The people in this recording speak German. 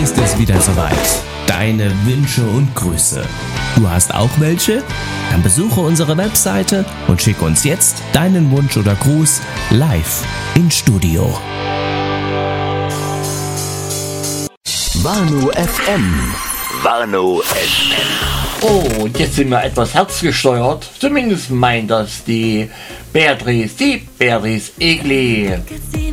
ist es wieder soweit. Deine Wünsche und Grüße. Du hast auch welche? Dann besuche unsere Webseite und schick uns jetzt deinen Wunsch oder Gruß live in Studio. Warnow FM. Warnow FM. Oh, und jetzt sind wir etwas herzgesteuert. Zumindest meint das die Beatrice Egli.